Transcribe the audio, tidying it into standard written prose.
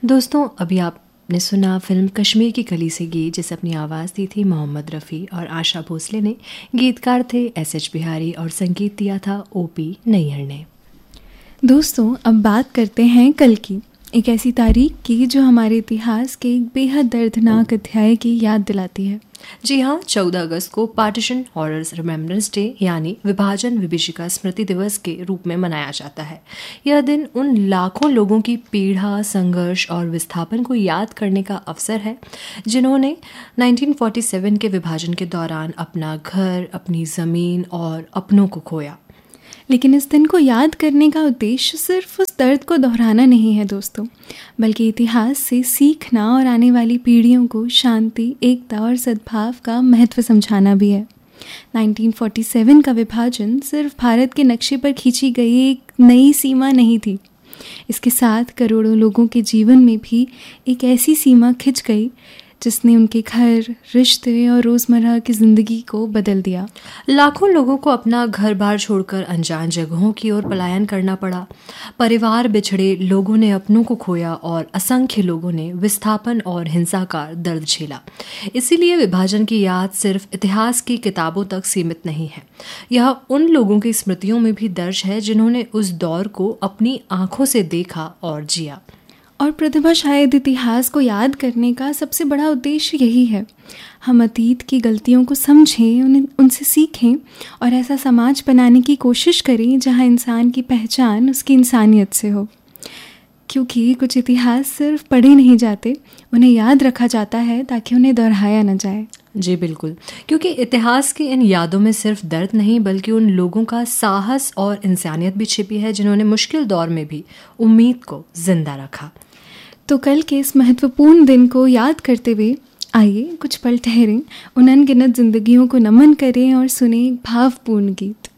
दोस्तों, अभी आपने सुना फिल्म कश्मीर की कली से गीत, जिसे अपनी आवाज़ दी थी मोहम्मद रफ़ी और आशा भोसले ने। गीतकार थे एस.एच. बिहारी और संगीत दिया था ओ.पी. नैयर ने। दोस्तों, अब बात करते हैं कल की, एक ऐसी तारीख की जो हमारे इतिहास के एक बेहद दर्दनाक अध्याय की याद दिलाती है। जी हाँ, 14 अगस्त को पार्टीशन हॉरर्स रिमेम्बरेंस डे यानी विभाजन विभीषिका स्मृति दिवस के रूप में मनाया जाता है। यह दिन उन लाखों लोगों की पीड़ा, संघर्ष और विस्थापन को याद करने का अवसर है जिन्होंने 1947 के विभाजन के दौरान अपना घर, अपनी ज़मीन और अपनों को खोया। लेकिन इस दिन को याद करने का उद्देश्य सिर्फ उस दर्द को दोहराना नहीं है दोस्तों, बल्कि इतिहास से सीखना और आने वाली पीढ़ियों को शांति, एकता और सद्भाव का महत्व समझाना भी है। 1947 का विभाजन सिर्फ भारत के नक्शे पर खींची गई एक नई सीमा नहीं थी। इसके साथ करोड़ों लोगों के जीवन में भी एक ऐसी सीमा खिंच गई जिसने उनके घर, रिश्ते और रोज़मर्रा की ज़िंदगी को बदल दिया। लाखों लोगों को अपना घर बार छोड़कर अनजान जगहों की ओर पलायन करना पड़ा। परिवार बिछड़े, लोगों ने अपनों को खोया और असंख्य लोगों ने विस्थापन और हिंसा का दर्द झेला। इसीलिए विभाजन की याद सिर्फ इतिहास की किताबों तक सीमित नहीं है, यह उन लोगों की स्मृतियों में भी दर्ज है जिन्होंने उस दौर को अपनी आंखों से देखा और जिया। और प्रतिभा शायद इतिहास को याद करने का सबसे बड़ा उद्देश्य यही है। हम अतीत की गलतियों को समझें, उनसे सीखें और ऐसा समाज बनाने की कोशिश करें जहां इंसान की पहचान उसकी इंसानियत से हो। क्योंकि कुछ इतिहास सिर्फ पढ़े नहीं जाते, उन्हें याद रखा जाता है ताकि उन्हें दोहराया न जाए। जी बिल्कुल, क्योंकि इतिहास की इन यादों में सिर्फ दर्द नहीं बल्कि उन लोगों का साहस और इंसानियत भी छिपी है जिन्होंने मुश्किल दौर में भी उम्मीद को जिंदा रखा। तो कल के इस महत्वपूर्ण दिन को याद करते हुए आइए कुछ पल ठहरें, उन अनगिनत जिंदगियों को नमन करें और सुने एक भावपूर्ण गीत।